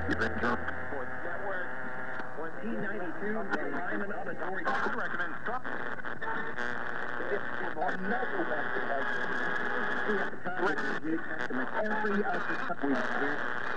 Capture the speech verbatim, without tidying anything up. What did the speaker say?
Network. fourteen ninety-two, the Lyman Auditorium. I recommend stop. Another one. See at the time of the New Testament, every other country.